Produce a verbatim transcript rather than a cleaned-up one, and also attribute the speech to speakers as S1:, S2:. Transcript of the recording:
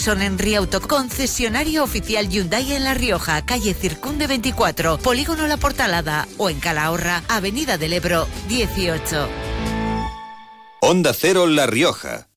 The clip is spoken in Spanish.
S1: Tucson en Riauto, concesionario oficial Hyundai en La Rioja, calle Circunde veinticuatro, Polígono La Portalada, o en Calahorra, Avenida del Ebro dieciocho.
S2: Onda Cero La Rioja.